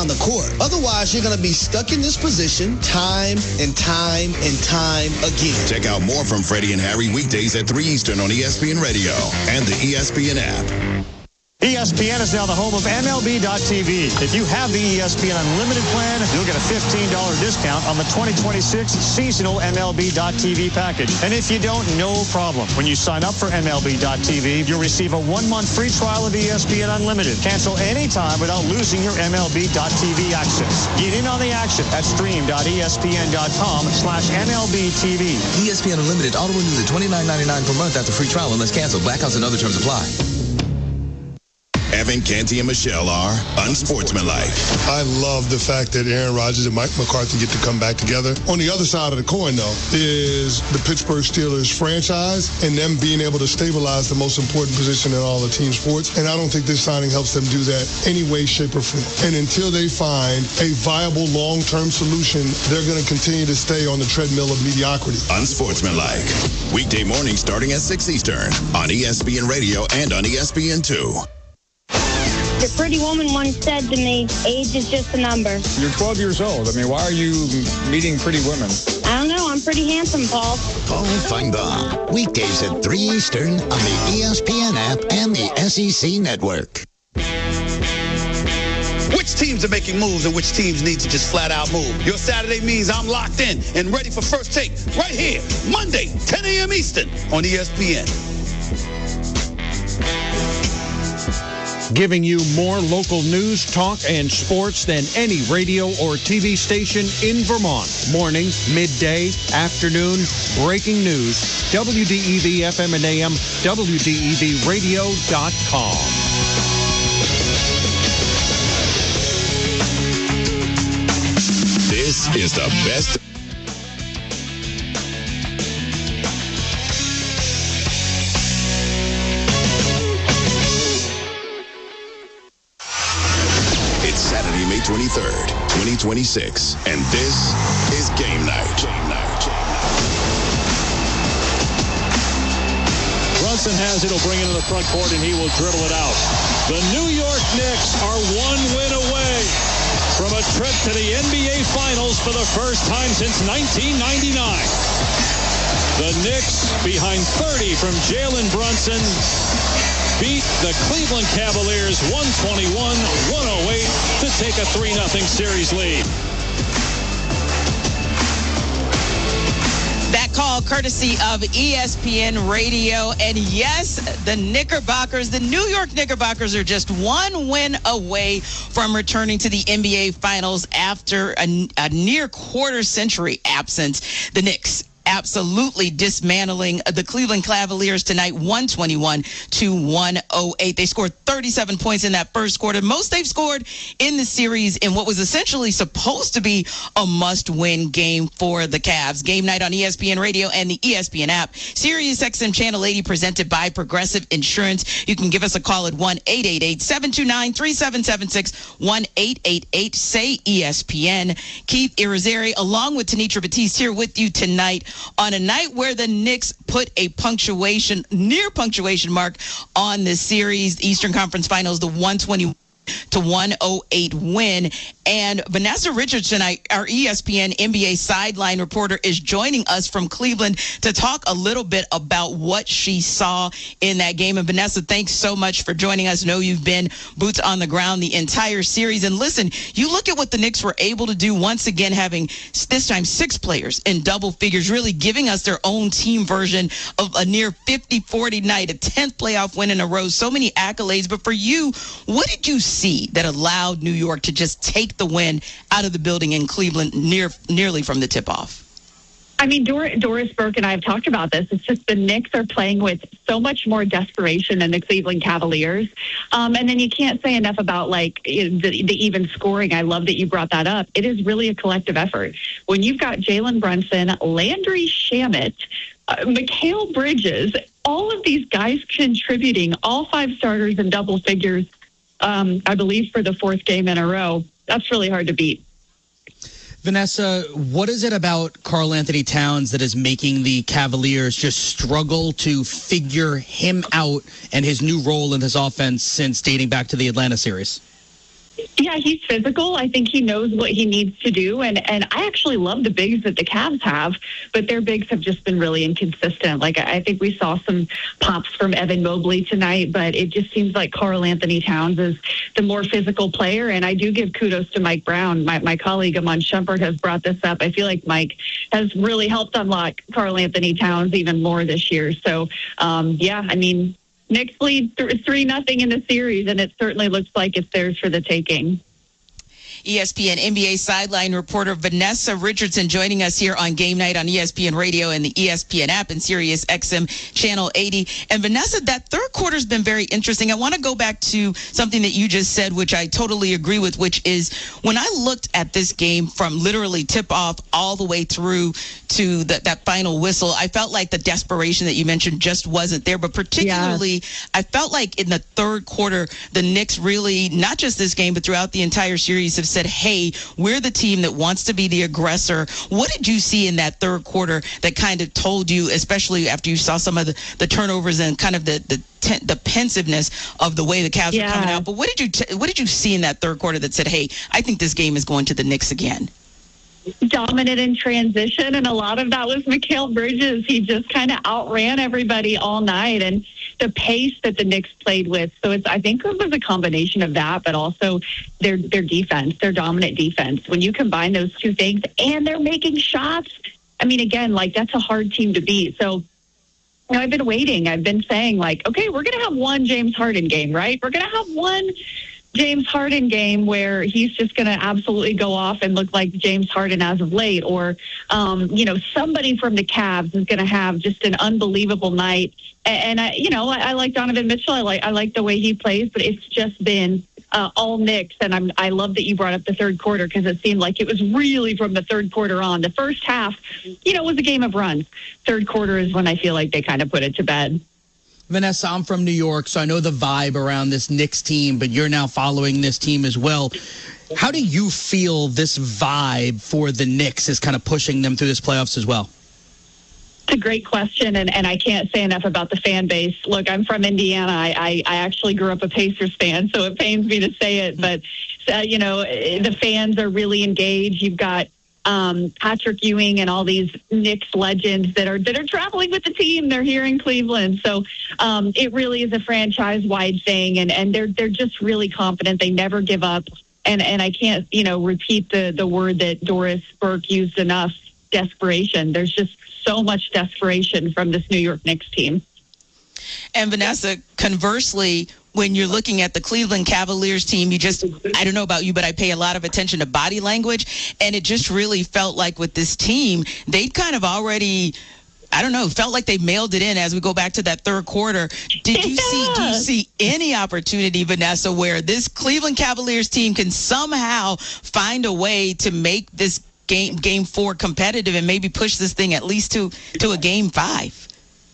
on the court. Otherwise, you're going to be stuck in this position time and time and time again. Check out more from Freddie and Harry weekdays at 3 Eastern on ESPN Radio and the ESPN app. ESPN is now the home of MLB.tv. If you have the ESPN Unlimited plan, you'll get a $15 discount on the 2026 seasonal MLB.tv package. And if you don't, no problem. When you sign up for MLB.tv, you'll receive a 1-month free trial of ESPN Unlimited. Cancel anytime without losing your MLB.tv access. Get in on the action at stream.espn.com/MLBTV. ESPN Unlimited auto renews at $29.99 per month after free trial unless canceled. Blackouts and other terms apply. Evan, Canty, and Michelle are unsportsmanlike. I love the fact that Aaron Rodgers and Mike McCarthy get to come back together. On the other side of the coin, though, is the Pittsburgh Steelers franchise and them being able to stabilize the most important position in all of team sports. And I don't think this signing helps them do that any way, shape, or form. And until they find a viable long-term solution, they're going to continue to stay on the treadmill of mediocrity. Unsportsmanlike. Weekday morning starting at 6 Eastern on ESPN Radio and on ESPN2. The pretty woman once said to me, age is just a number. You're 12 years old. I mean, why are you meeting pretty women? I don't know. I'm pretty handsome, Paul. Paul Feinbaum. Weekdays at 3 Eastern on the ESPN app and the SEC Network. Which teams are making moves and which teams need to just flat out move? Your Saturday means I'm locked in and ready for First Take right here, Monday, 10 a.m. Eastern on ESPN. Giving you more local news, talk, and sports than any radio or TV station in Vermont. Morning, midday, afternoon, breaking news. WDEV FM and AM, WDEVradio.com. This is the best. It's Saturday, May 23rd, 2026, and this is Game Night. Brunson has it, he'll bring it to the front court, and he will dribble it out. The New York Knicks are 1 win away from a trip to the NBA Finals for the first time since 1999. The Knicks, behind 30 from Jalen Brunson, beat the Cleveland Cavaliers 121-108 to take a 3-0 series lead. That call courtesy of ESPN Radio. And yes, the Knickerbockers, the New York Knickerbockers, are just 1 win away from returning to the NBA Finals after a near quarter-century absence. The Knicks absolutely dismantling the Cleveland Cavaliers tonight, 121-108. They scored 37 points in that first quarter, most they've scored in the series in what was essentially supposed to be a must-win game for the Cavs. Game Night on ESPN Radio and the ESPN app. Sirius XM Channel 80 presented by Progressive Insurance. You can give us a call at 1-888-729-3776, 1-888-SAY-ESPN. Keith Irizarry, along with Tenitra Batiste, here with you tonight on a night where the Knicks put a near punctuation mark on the series, the Eastern Conference Finals, the 120-108 win. And Vanessa Richards tonight, our ESPN NBA sideline reporter, is joining us from Cleveland to talk a little bit about what she saw in that game. And Vanessa, thanks so much for joining us. I know you've been boots on the ground the entire series. And listen, you look at what the Knicks were able to do once again, having this time 6 players in double figures, really giving us their own team version of a near 50-40 night, a 10th playoff win in a row, so many accolades. But for you, what did you see that allowed New York to just take the win out of the building in Cleveland nearly from the tip-off? I mean, Doris Burke and I have talked about this. It's just the Knicks are playing with so much more desperation than the Cleveland Cavaliers. And then you can't say enough about, like, the even scoring. I love that you brought that up. It is really a collective effort. When you've got Jalen Brunson, Landry Shamet, Mikal Bridges, all of these guys contributing, all 5 starters in double figures, I believe for the 4th game in a row, that's really hard to beat. Vanessa, what is it about Karl Anthony Towns that is making the Cavaliers just struggle to figure him out and his new role in this offense since dating back to the Atlanta series? Yeah, he's physical. I think he knows what he needs to do. And I actually love the bigs that the Cavs have, but their bigs have just been really inconsistent. Like, I think we saw some pops from Evan Mobley tonight, but it just seems like Karl Anthony Towns is the more physical player. And I do give kudos to Mike Brown. My colleague, Amon Shumpert, has brought this up. I feel like Mike has really helped unlock Karl Anthony Towns even more this year. So, yeah, I mean, Knicks lead 3-0 in the series, and it certainly looks like it's theirs for the taking. ESPN NBA sideline reporter Vanessa Richardson joining us here on Game Night on ESPN Radio and the ESPN app and Sirius XM Channel 80. And Vanessa, that third quarter has been very interesting. I want to go back to something that you just said, which I totally agree with, which is when I looked at this game from literally tip-off all the way through to that final whistle, I felt like the desperation that you mentioned just wasn't there. But particularly, I felt like in the third quarter, the Knicks really, not just this game, but throughout the entire series, have said, hey, we're the team that wants to be the aggressor. What did you see in that third quarter that kind of told you, especially after you saw some of the turnovers and kind of the pensiveness of the way the Cavs were coming out? But what did you see in that third quarter that said, hey, I think this game is going to the Knicks again? Dominant in transition, and a lot of that was Mikal Bridges. He just kind of outran everybody all night, and the pace that the Knicks played with. So I think it was a combination of that, but also their defense, their dominant defense. When you combine those two things, and they're making shots, I mean, again, like, that's a hard team to beat. So, you know, I've been waiting. I've been saying, like, okay, we're going to have one James Harden game, right? We're going to have one James Harden game where he's just going to absolutely go off and look like James Harden as of late, or, you know, somebody from the Cavs is going to have just an unbelievable night. And I like Donovan Mitchell. I like the way he plays, but it's just been all Knicks. And I love that you brought up the third quarter, because it seemed like it was really from the third quarter on. The first half, you know, was a game of runs. Third quarter is when I feel like they kind of put it to bed. Vanessa, I'm from New York, so I know the vibe around this Knicks team, but you're now following this team as well. How do you feel this vibe for the Knicks is kind of pushing them through this playoffs as well? It's a great question, and I can't say enough about the fan base. Look, I'm from Indiana. I actually grew up a Pacers fan, so it pains me to say it, but, you know, the fans are really engaged. You've got Patrick Ewing and all these Knicks legends that are traveling with the team. They're here in Cleveland. So it really is a franchise-wide thing, and they're just really confident. They never give up. And I can't, you know, repeat the word that Doris Burke used enough, desperation. There's just so much desperation from this New York Knicks team. And Vanessa, conversely, when you're looking at the Cleveland Cavaliers team, I don't know about you, but I pay a lot of attention to body language. And it just really felt like with this team, they'd kind of already, I don't know, felt like they mailed it in as we go back to that third quarter. Do you see any opportunity, Vanessa, where this Cleveland Cavaliers team can somehow find a way to make this game 4 competitive and maybe push this thing at least to a game 5?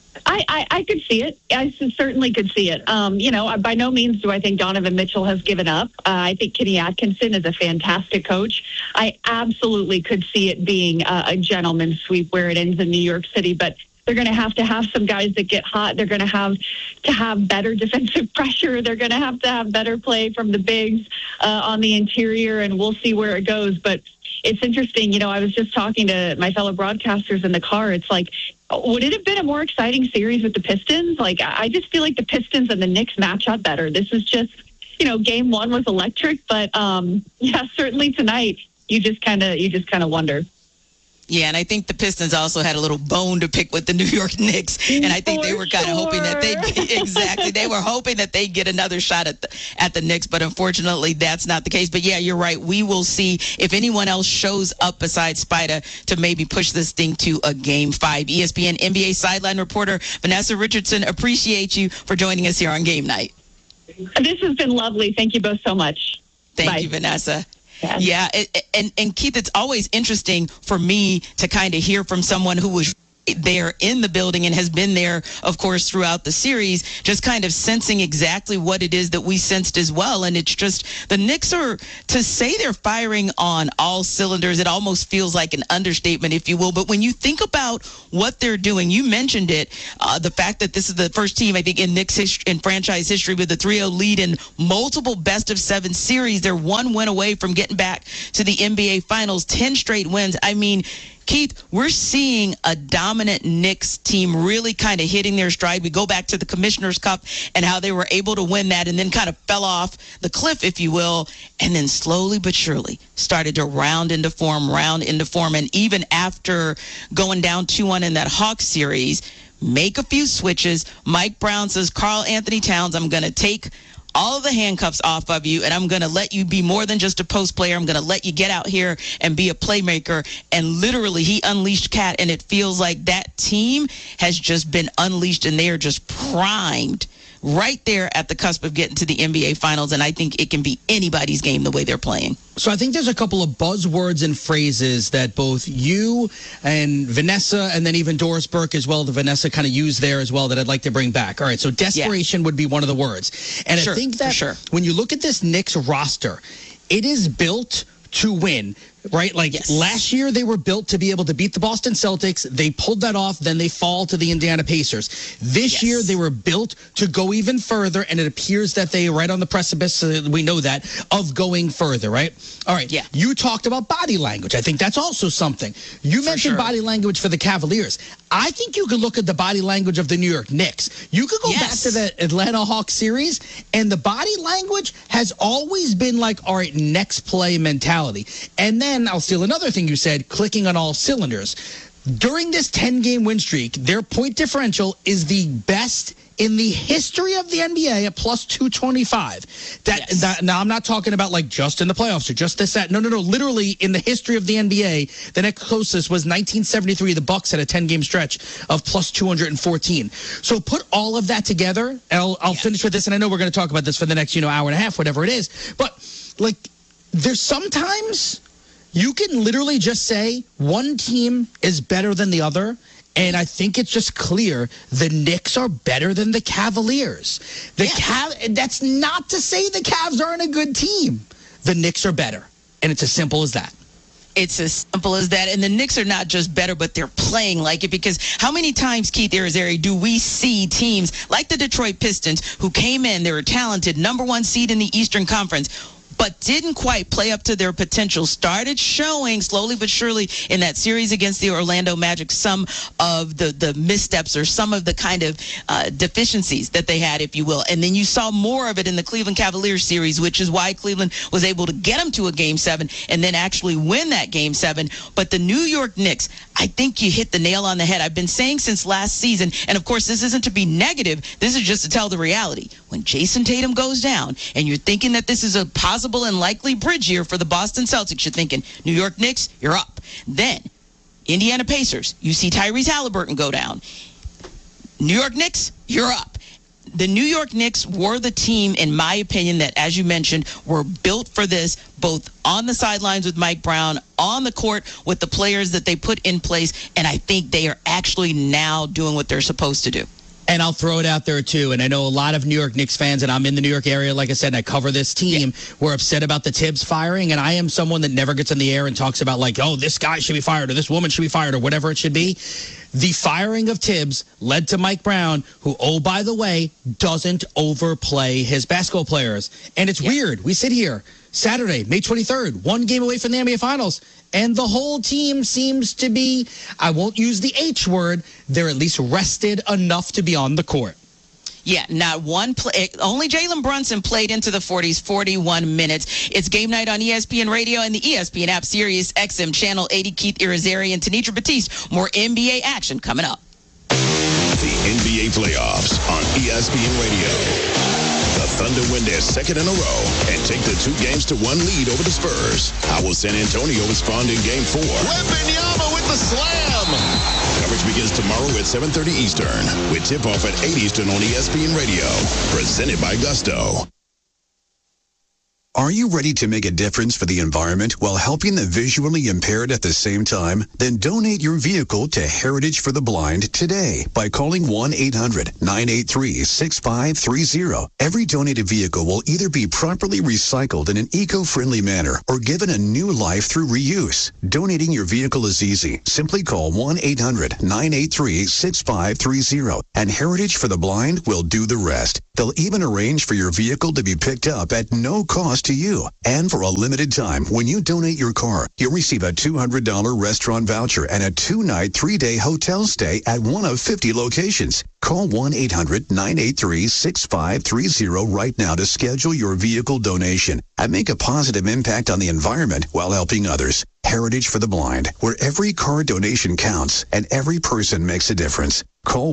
I could see it. I certainly could see it. You know, by no means do I think Donovan Mitchell has given up. I think Kenny Atkinson is a fantastic coach. I absolutely could see it being a gentleman's sweep where it ends in New York City, but they're going to have some guys that get hot. They're going to have better defensive pressure. They're going to have better play from the bigs on the interior, and we'll see where it goes. But it's interesting. You know, I was just talking to my fellow broadcasters in the car. It's like, would it have been a more exciting series with the Pistons? Like, I just feel like the Pistons and the Knicks match up better. This is just, you know, game 1 was electric, but yeah, certainly tonight you just kind of wonder. Yeah, and I think the Pistons also had a little bone to pick with the New York Knicks, and I think they were kind of hoping that they were hoping that they'd get another shot at the Knicks, but unfortunately that's not the case. But yeah, you're right. We will see if anyone else shows up besides Spida to maybe push this thing to a game 5. ESPN NBA sideline reporter Vanessa Richardson, appreciate you for joining us here on Game Night. This has been lovely. Thank you both so much. Thank you, Vanessa. Yeah, and Keith, it's always interesting for me to kind of hear from someone who was there in the building and has been there, of course, throughout the series, just kind of sensing exactly what it is that we sensed as well. And it's just, the Knicks are, to say they're firing on all cylinders, it almost feels like an understatement, if you will. But when you think about what they're doing, you mentioned it, the fact that this is the first team, I think, in Knicks history, in franchise history, with a 3-0 lead in multiple best-of-7 series. They're one win away from getting back to the NBA Finals, 10 straight wins. I mean, Keith, we're seeing a dominant Knicks team really kind of hitting their stride. We go back to the Commissioner's Cup and how they were able to win that and then kind of fell off the cliff, if you will, and then slowly but surely started to round into form. And even after going down 2-1 in that Hawks series, make a few switches. Mike Brown says, Karl Anthony Towns, I'm going to take all of the handcuffs off of you, and I'm going to let you be more than just a post player. I'm going to let you get out here and be a playmaker. And literally, he unleashed Cat, and it feels like that team has just been unleashed, and they are just primed right there at the cusp of getting to the NBA Finals, and I think it can be anybody's game the way they're playing. So I think there's a couple of buzzwords and phrases that both you and Vanessa, and then even Doris Burke as well, the Vanessa kind of used there as well, that I'd like to bring back. All right, so desperation would be one of the words. And I think that when you look at this Knicks roster, it is built to win, right? Like last year, they were built to be able to beat the Boston Celtics. They pulled that off. Then they fall to the Indiana Pacers. This year, they were built to go even further, and it appears that they are right on the precipice, we know that, of going further, right? All right. Yeah. You talked about body language. I think that's also something. You mentioned body language for the Cavaliers. I think you could look at the body language of the New York Knicks. You could go back to the Atlanta Hawks series, and the body language has always been like, all right, next play mentality. And then I'll steal another thing you said, clicking on all cylinders. During this 10-game win streak, their point differential is the best in the history of the NBA at plus 225. That now, I'm not talking about like just in the playoffs or just this, that. No. Literally in the history of the NBA, the next closest was 1973. The Bucks had a 10-game stretch of plus 214. So put all of that together, and I'll finish with this, and I know we're going to talk about this for the next, hour and a half, whatever it is. But like, there's sometimes you can literally just say one team is better than the other, and I think it's just clear the Knicks are better than the Cavaliers. That's not to say the Cavs aren't a good team. The Knicks are better, and it's as simple as that. It's as simple as that. And the Knicks are not just better, but they're playing like it, because how many times, Keith Irizarry, do we see teams like the Detroit Pistons, who came in, they were talented, #1 seed in the Eastern Conference, but didn't quite play up to their potential, started showing slowly but surely in that series against the Orlando Magic some of the missteps or some of the kind of deficiencies that they had, if you will. And then you saw more of it in the Cleveland Cavaliers series, which is why Cleveland was able to get them to a Game 7 and then actually win that Game 7. But the New York Knicks, I think you hit the nail on the head. I've been saying since last season, and of course this isn't to be negative, this is just to tell the reality. When Jason Tatum goes down and you're thinking that this is a possible and likely bridge year for the Boston Celtics, you're thinking, New York Knicks, you're up. Then, Indiana Pacers, you see Tyrese Halliburton go down. New York Knicks, you're up. The New York Knicks were the team, in my opinion, that, as you mentioned, were built for this, both on the sidelines with Mike Brown, on the court with the players that they put in place, and I think they are actually now doing what they're supposed to do. And I'll throw it out there, too. And I know a lot of New York Knicks fans, and I'm in the New York area, like I said, and I cover this team, were upset about the Tibbs firing. And I am someone that never gets in the air and talks about, like, oh, this guy should be fired or this woman should be fired or whatever it should be. The firing of Tibbs led to Mike Brown, who, oh, by the way, doesn't overplay his basketball players. And it's weird. We sit here Saturday, May 23rd, 1 game away from the NBA Finals, and the whole team seems to be, I won't use the H word, they're at least rested enough to be on the court. Yeah, not one play. Only Jalen Brunson played into the 40s, 41 minutes. It's game night on ESPN Radio and the ESPN app, Sirius XM, Channel 80. Keith Irizarry and Tenitra Batiste. More NBA action coming up. The NBA playoffs on ESPN Radio. The Thunder win their second in a row and take the 2-1 lead over the Spurs. How will San Antonio respond in Game 4? Wembanyama with the slam. Coverage begins tomorrow at 7:30 Eastern with tip-off at 8 Eastern on ESPN Radio. Presented by Gusto. Are you ready to make a difference for the environment while helping the visually impaired at the same time? Then donate your vehicle to Heritage for the Blind today by calling 1-800-983-6530. Every donated vehicle will either be properly recycled in an eco-friendly manner or given a new life through reuse. Donating your vehicle is easy. Simply call 1-800-983-6530 and Heritage for the Blind will do the rest. They'll even arrange for your vehicle to be picked up at no cost to you. And for a limited time, when you donate your car, you'll receive a $200 restaurant voucher and a 2-night, 3-day hotel stay at one of 50 locations. Call 1-800-983-6530 right now to schedule your vehicle donation and make a positive impact on the environment while helping others. Heritage for the Blind, where every car donation counts and every person makes a difference. Call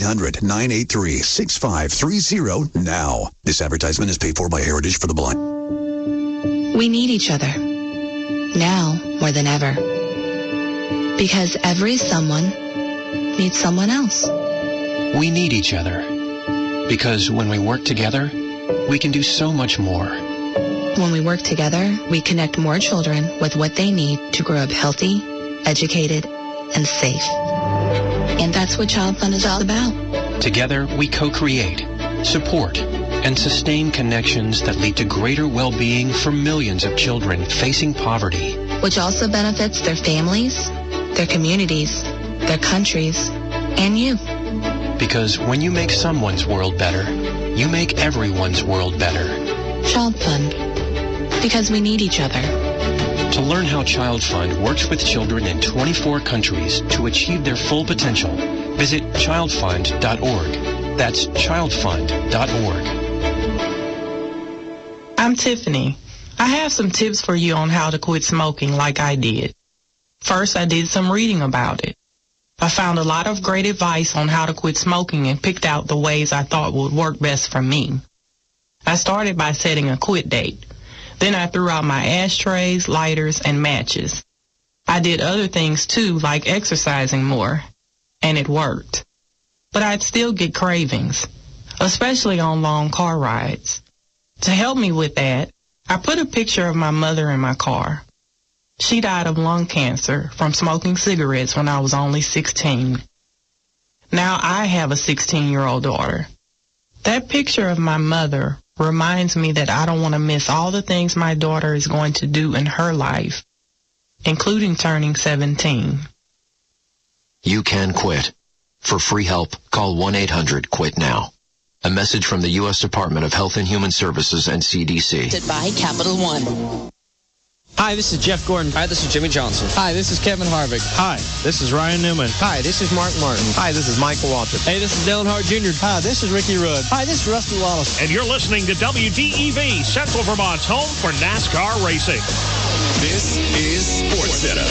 1-800-983-6530 now. This advertisement is paid for by Heritage for the Blind. We need each other, now more than ever, because every someone needs someone else. We need each other, because when we work together, we can do so much more. When we work together, we connect more children with what they need to grow up healthy, educated, and safe. And that's what Child Fund is all about. Together, we co-create, support, and sustain connections that lead to greater well-being for millions of children facing poverty. Which also benefits their families, their communities, their countries, and you. Because when you make someone's world better, you make everyone's world better. Child Fund. Because we need each other. To learn how Child Fund works with children in 24 countries to achieve their full potential, visit childfund.org. That's childfund.org. I'm Tiffany. I have some tips for you on how to quit smoking like I did. First, I did some reading about it. I found a lot of great advice on how to quit smoking and picked out the ways I thought would work best for me. I started by setting a quit date. Then I threw out my ashtrays, lighters, and matches. I did other things too, like exercising more, and it worked. But I'd still get cravings, especially on long car rides. To help me with that, I put a picture of my mother in my car. She died of lung cancer from smoking cigarettes when I was only 16. Now I have a 16-year-old daughter. That picture of my mother reminds me that I don't want to miss all the things my daughter is going to do in her life, including turning 17. You can quit. For free help, call 1-800-QUIT-NOW. A message from the U.S. Department of Health and Human Services and CDC. By Capital One. Hi, this is Jeff Gordon. Hi, this is Jimmy Johnson. Hi, this is Kevin Harvick. Hi, this is Ryan Newman. Hi, this is Mark Martin. Hi, this is Michael Waltrip. Hey, this is Dale Hart Jr. Hi, this is Ricky Rudd. Hi, this is Rusty Wallace. And you're listening to WDEV, Central Vermont's home for NASCAR racing. This is SportsCenter.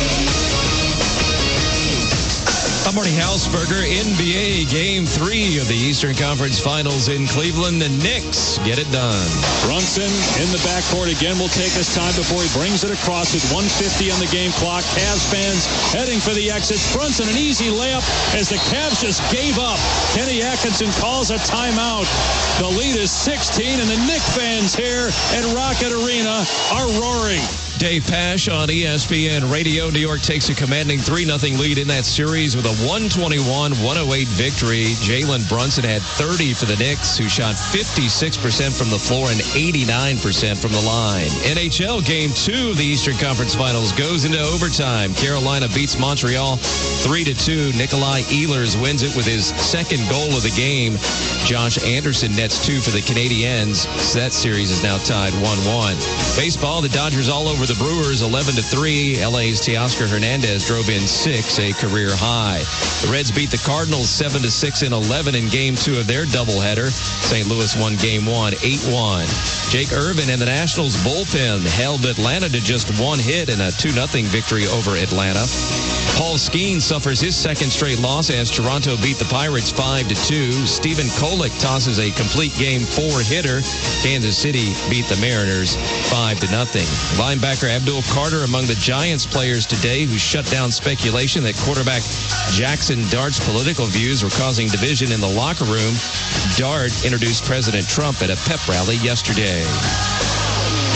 I'm Marty Hausberger. NBA Game 3 of the Eastern Conference Finals in Cleveland. The Knicks get it done. Brunson in the backcourt again will take his time before he brings it across with 1:50 on the game clock. Cavs fans heading for the exits. Brunson, an easy layup as the Cavs just gave up. Kenny Atkinson calls a timeout. The lead is 16, and the Knicks fans here at Rocket Arena are roaring. Dave Pasch on ESPN Radio. New York takes a commanding 3-0 lead in that series with a 121-108 victory. Jalen Brunson had 30 for the Knicks, who shot 56% from the floor and 89% from the line. NHL Game 2 of the Eastern Conference Finals goes into overtime. Carolina beats Montreal 3-2. Nikolai Ehlers wins it with his second goal of the game. Josh Anderson nets 2 for the Canadiens. So that series is now tied 1-1. Baseball, the Dodgers all over the Brewers 11-3. LA's Teoscar Hernandez drove in 6, a career high. The Reds beat the Cardinals 7-6 in 11 in Game 2 of their doubleheader. St. Louis won Game 1 8-1. Jake Irvin and the Nationals bullpen held Atlanta to just 1 hit in a 2-0 victory over Atlanta. Paul Skeens suffers his second straight loss as Toronto beat the Pirates 5-2. Stephen Kolek tosses a complete Game 4 hitter. Kansas City beat the Mariners 5-0. Linebacker Abdul Carter among the Giants players today who shut down speculation that quarterback Jackson Dart's political views were causing division in the locker room. Dart introduced President Trump at a pep rally yesterday.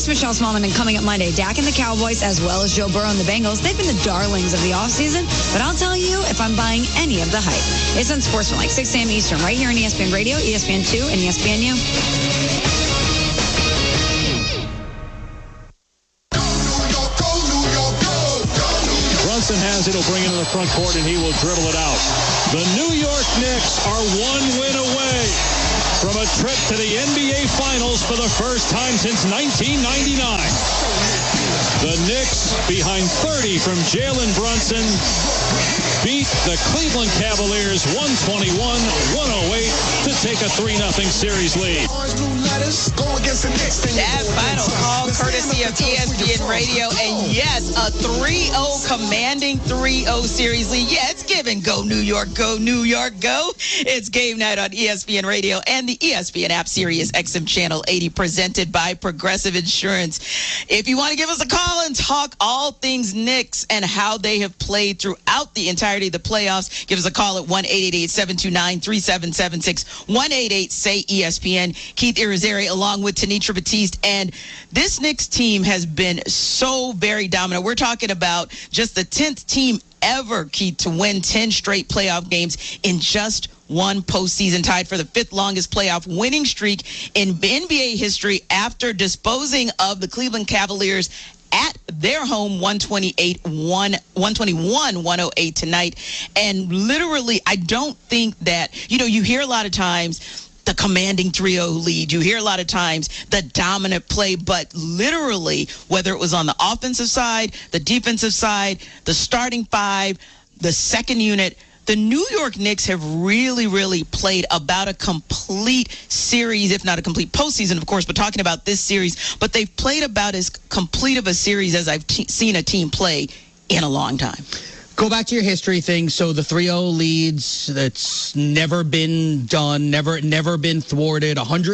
Michelle Smallman, and coming up Monday, Dak and the Cowboys, as well as Joe Burrow and the Bengals, they've been the darlings of the offseason, but I'll tell you if I'm buying any of the hype. It's Unsportsmanlike, 6 a.m. Eastern, right here on ESPN Radio, ESPN2, and ESPNU. Brunson has it. He'll bring it to the front court, and he will dribble it out. The New York Knicks are 1 win away from a trip to the NBA Finals for the first time since 1999. The Knicks, behind 30 from Jalen Brunson, beat the Cleveland Cavaliers 121-108 to take a 3-0 series lead. That final call courtesy of ESPN Radio, and yes, a 3-0 commanding 3-0 series lead. Yeah, it's given. Go New York, go New York, go. It's game night on ESPN Radio and the ESPN app, Sirius XM Channel 80, presented by Progressive Insurance. If you want to give us a call and talk all things Knicks and how they have played throughout the entirety of the playoffs, give us a call at 1-888-729-3776, 1-888-SAY-ESPN. Keith Irizarry along with Tenitra Batiste. And this Knicks team has been so very dominant. We're talking about just the 10th team ever, Keith, to win 10 straight playoff games in just one postseason, tied for the 5th longest playoff winning streak in NBA history after disposing of the Cleveland Cavaliers at their home 121-108 tonight. And literally, I don't think that, you hear a lot of times the commanding 3-0 lead. You hear a lot of times the dominant play, but literally, whether it was on the offensive side, the defensive side, the starting five, the second unit, the New York Knicks have really, really played about a complete series, if not a complete postseason, of course, but talking about this series. But they've played about as complete of a series as I've seen a team play in a long time. Go back to your history thing. So the 3-0 leads, that's never been done, never been thwarted.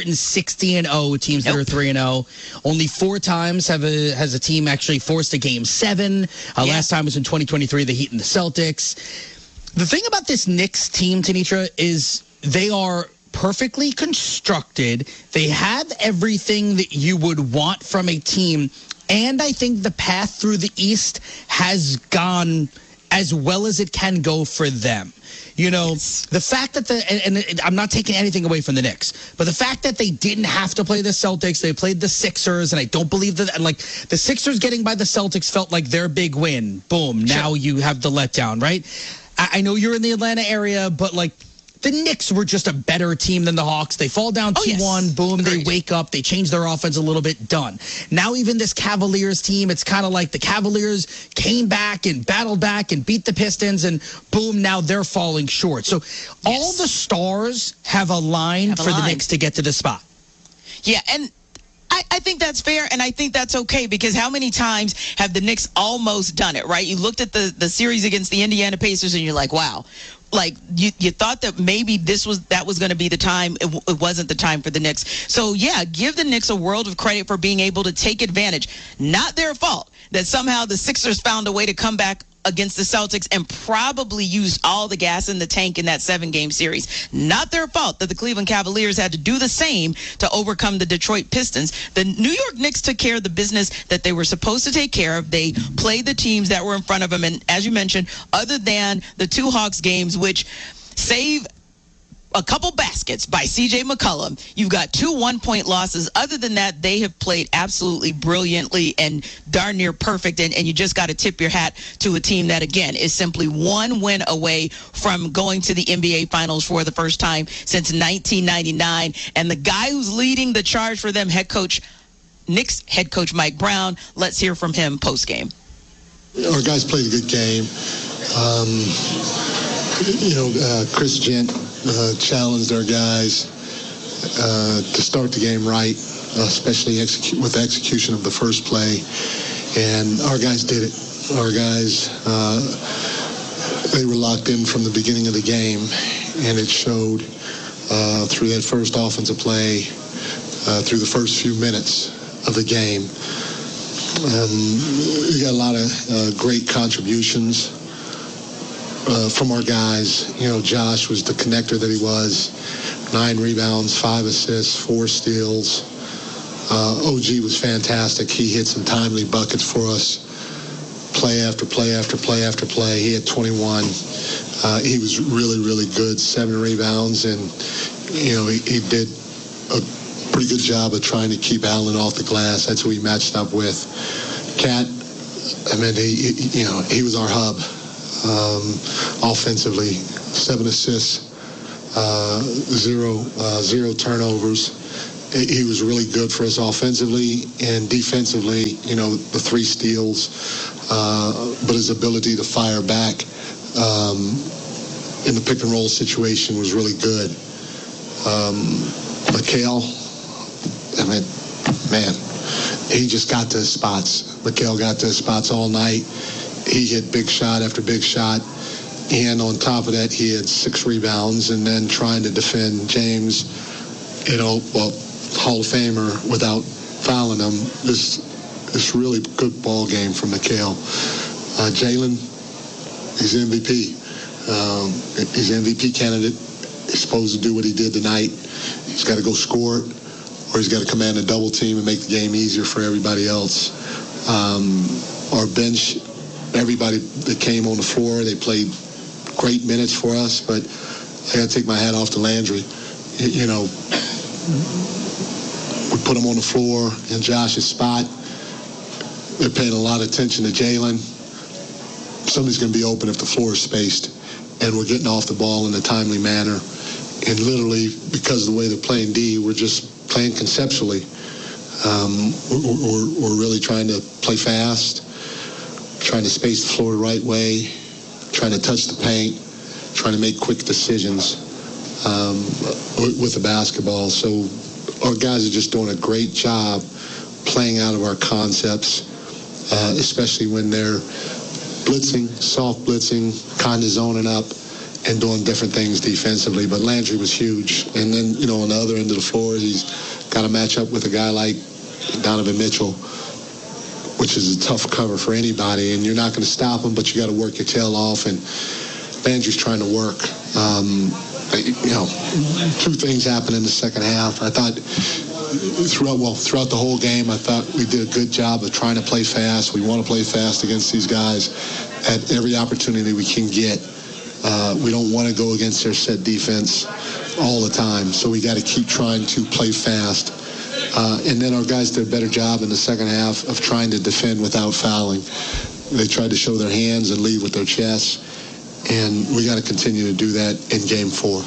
160-0 teams that are 3-0. Only 4 times has a team actually forced a Game 7. Last time was in 2023, the Heat and the Celtics. The thing about this Knicks team, Tenitra, is they are perfectly constructed. They have everything that you would want from a team. And I think the path through the East has gone as well as it can go for them. The fact that and I'm not taking anything away from the Knicks, but the fact that they didn't have to play the Celtics, they played the Sixers, and I don't believe that, the Sixers getting by the Celtics felt like their big win. Boom. Now you have the letdown, right? I know you're in the Atlanta area, but the Knicks were just a better team than the Hawks. They fall down 2-1, boom, they wake up, they change their offense a little bit, done. Now even this Cavaliers team, it's kind of like the Cavaliers came back and battled back and beat the Pistons, and boom, now they're falling short. So all the stars have aligned for the Knicks to get to this spot. Yeah, and I think that's fair, and I think that's okay, because how many times have the Knicks almost done it, right? You looked at the series against the Indiana Pacers, and you're like, wow. You thought that maybe that was going to be the time. It wasn't the time for the Knicks. So, yeah, give the Knicks a world of credit for being able to take advantage. Not their fault that somehow the Sixers found a way to come back against the Celtics and probably used all the gas in the tank in that 7-game series. Not their fault that the Cleveland Cavaliers had to do the same to overcome the Detroit Pistons. The New York Knicks took care of the business that they were supposed to take care of. They played the teams that were in front of them. And as you mentioned, other than the 2 Hawks games, which save a couple baskets by C.J. McCollum, you've got 2 one-point losses. Other than that, they have played absolutely brilliantly and darn near perfect. And you just got to tip your hat to a team that, again, is simply 1 win away from going to the NBA Finals for the first time since 1999. And the guy who's leading the charge for them, Knicks head coach Mike Brown. Let's hear from him post-game. Our guys played a good game. Chris Gent challenged our guys to start the game right, especially with the execution of the first play. And our guys did it. Our guys, they were locked in from the beginning of the game, and it showed through that first offensive play, through the first few minutes of the game. We got a lot of great contributions from our guys. Josh was the connector that he was. 9 rebounds, 5 assists, 4 steals. OG was fantastic. He hit some timely buckets for us. Play after play after play after play. He had 21. He was really, really good. 7 rebounds, and he did a pretty good job of trying to keep Allen off the glass. That's who he matched up with. Cat, I mean, he was our hub offensively. 7 assists, 0 turnovers. He was really good for us offensively and defensively. The 3 steals, but his ability to fire back in the pick and roll situation was really good. Mikal, I mean, man, he just got to his spots. Mikal got to his spots all night. He hit big shot after big shot. And on top of that, he had 6 rebounds, and then trying to defend James, Hall of Famer, without fouling him. This really good ball game from Mikal. Jalen, he's MVP. He's an MVP candidate. He's supposed to do what he did tonight. He's got to go score it, or he's got to command a double team and make the game easier for everybody else. Our bench, everybody that came on the floor, they played great minutes for us, but I got to take my hat off to Landry. We put him on the floor in Josh's spot. They're paying a lot of attention to Jalen. Somebody's going to be open if the floor is spaced, and we're getting off the ball in a timely manner. And literally, because of the way they're playing D, we're just playing conceptually. We're really trying to play fast, trying to space the floor the right way, trying to touch the paint, trying to make quick decisions with the basketball. So our guys are just doing a great job playing out of our concepts, especially when they're blitzing, soft blitzing, kind of zoning up, and doing different things defensively. But Landry was huge. And then, on the other end of the floor, he's got to match up with a guy like Donovan Mitchell, which is a tough cover for anybody. And you're not going to stop him, but you got to work your tail off. And Landry's trying to work. 2 things happened in the second half. I thought throughout the whole game, I thought we did a good job of trying to play fast. We want to play fast against these guys at every opportunity we can get. We don't want to go against their set defense all the time, so we got to keep trying to play fast. And then our guys did a better job in the second half of trying to defend without fouling. They tried to show their hands and lead with their chests, and we got to continue to do that in Game 4.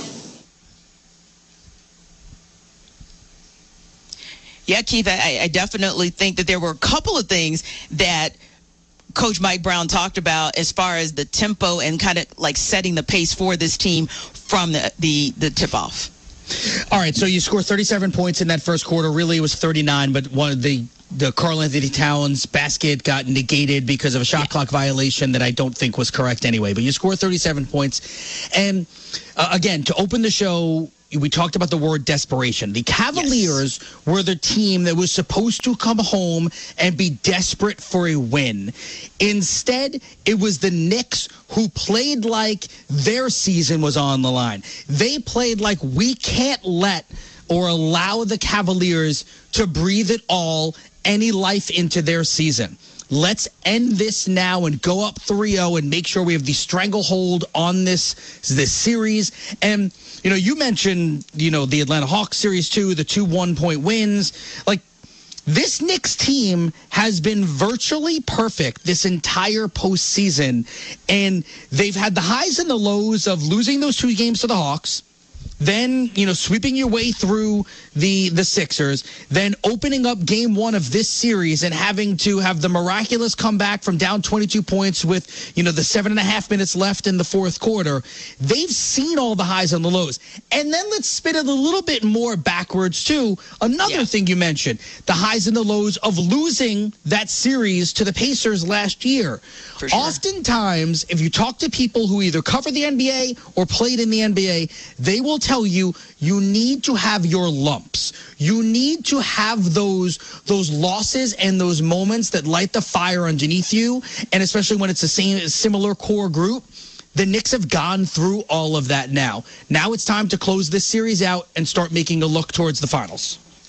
Yeah, Keith, I definitely think that there were a couple of things that Coach Mike Brown talked about as far as the tempo and kind of like setting the pace for this team from the tip-off. All right, so you scored 37 points in that first quarter. Really, it was 39, but one of the Karl-Anthony Towns basket got negated because of a shot clock violation that I don't think was correct anyway. But you scored 37 points. And, again, to open the show, we talked about the word desperation. The Cavaliers were the team that was supposed to come home and be desperate for a win. Instead, it was the Knicks who played like their season was on the line. They played like we can't let or allow the Cavaliers to breathe it all, any life into their season. Let's end this now and go up 3-0 and make sure we have the stranglehold on this series. And, you mentioned, the Atlanta Hawks series too, the 2 1-point wins. Like, this Knicks team has been virtually perfect this entire postseason. And they've had the highs and the lows of losing those 2 games to the Hawks, then, sweeping your way through the Sixers, then opening up Game 1 of this series and having to have the miraculous comeback from down 22 points with, the 7.5 minutes left in the fourth quarter. They've seen all the highs and the lows. And then let's spin it a little bit more backwards, too. Another thing you mentioned, the highs and the lows of losing that series to the Pacers last year. For sure. Oftentimes, if you talk to people who either cover the NBA or played in the NBA, they will tell you need to have your lumps. You need to have those losses and those moments that light the fire underneath you, and especially when it's the similar core group. The Knicks have gone through all of that now. Now it's time to close this series out and start making a look towards the finals.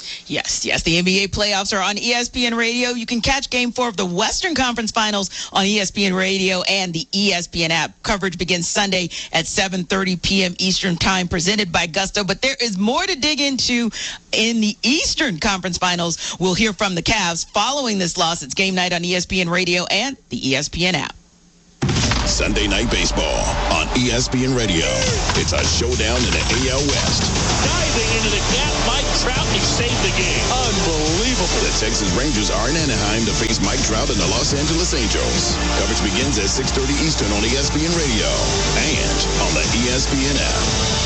Yes. The NBA playoffs are on ESPN Radio. You can catch Game 4 of the Western Conference Finals on ESPN Radio and the ESPN app. Coverage begins Sunday at 7:30 p.m. Eastern Time, presented by Gusto. But there is more to dig into in the Eastern Conference Finals. We'll hear from the Cavs following this loss. It's game night on ESPN Radio and the ESPN app. Sunday Night Baseball on ESPN Radio. It's a showdown in the AL West. Diving into the gap, Mike Trout, he saved the game. Unbelievable. The Texas Rangers are in Anaheim to face Mike Trout and the Los Angeles Angels. Coverage begins at 6:30 Eastern on ESPN Radio and on the ESPN app.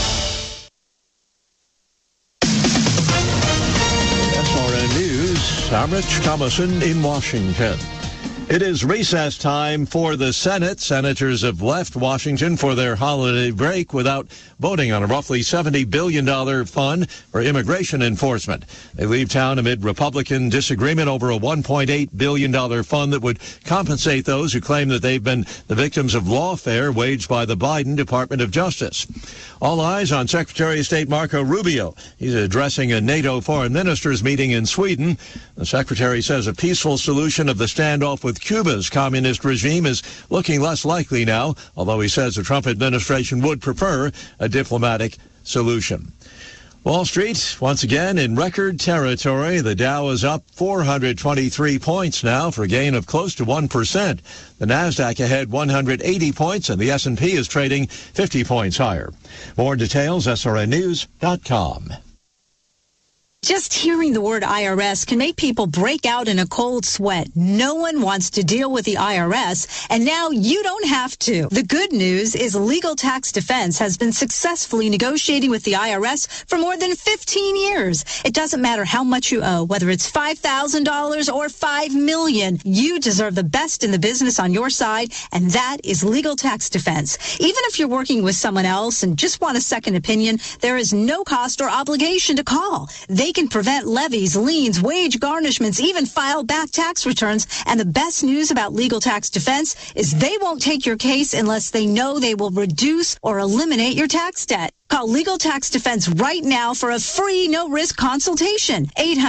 SRN News, I'm Rich Thomason in Washington. It is recess time for the Senate. Senators have left Washington for their holiday break without voting on a roughly $70 billion fund for immigration enforcement. They leave town amid Republican disagreement over a $1.8 billion fund that would compensate those who claim that they've been the victims of lawfare waged by the Biden Department of Justice. All eyes on Secretary of State Marco Rubio. He's addressing a NATO foreign ministers meeting in Sweden. The secretary says a peaceful solution of the standoff with Cuba's communist regime is looking less likely now, although he says the Trump administration would prefer a diplomatic solution. Wall Street, once again, in record territory. The Dow is up 423 points now for a gain of close to 1%. The Nasdaq ahead 180 points, and the S&P is trading 50 points higher. More details, srnnews.com. Just hearing the word IRS can make people break out in a cold sweat. No one wants to deal with the IRS, and now you don't have to. The good news is Legal Tax Defense has been successfully negotiating with the IRS for more than 15 years. It doesn't matter how much you owe, whether it's $5,000 or $5 million. You deserve the best in the business on your side, and that is Legal Tax Defense. Even if you're working with someone else and just want a second opinion, there is no cost or obligation to call. They can prevent levies, liens, wage garnishments, even file back tax returns. And the best news about Legal Tax Defense is they won't take your case unless they know they will reduce or eliminate your tax debt. Call Legal Tax Defense right now for a free, no-risk consultation.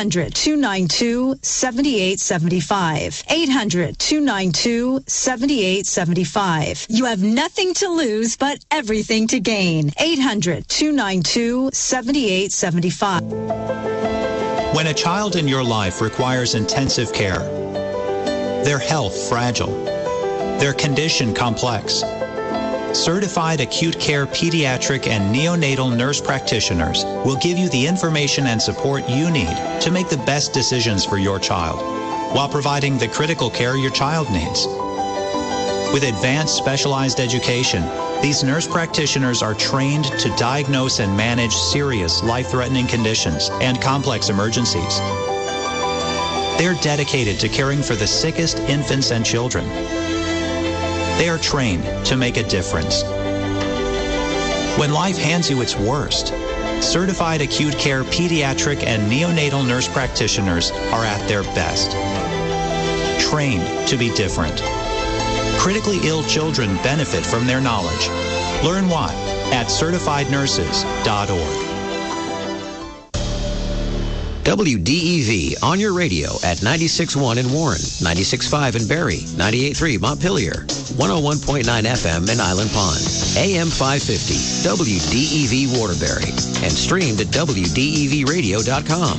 800-292-7875. 800-292-7875. You have nothing to lose, but everything to gain. 800-292-7875. When a child in your life requires intensive care, their health fragile, their condition complex, certified acute care pediatric and neonatal nurse practitioners will give you the information and support you need to make the best decisions for your child, while providing the critical care your child needs. With advanced specialized education, these nurse practitioners are trained to diagnose and manage serious life-threatening conditions and complex emergencies. They're dedicated to caring for the sickest infants and children. They are trained to make a difference. When life hands you its worst, certified acute care pediatric and neonatal nurse practitioners are at their best. Trained to be different. Critically ill children benefit from their knowledge. Learn why at certifiednurses.org. WDEV on your radio at 96.1 in Warren, 96.5 in Barrie, 98.3 Montpelier, 101.9 FM in Island Pond, AM 550, WDEV Waterbury, and streamed at WDEVradio.com.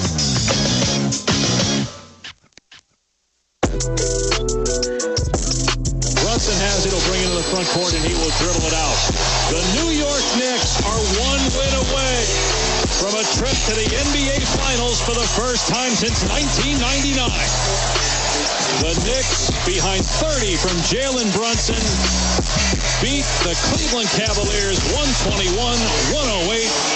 Has it, he'll bring it to the front court, and he will dribble it out. The New York Knicks are one win away from a trip to the NBA Finals for the first time since 1999. The Knicks, behind 30 from Jalen Brunson, beat the Cleveland Cavaliers 121-108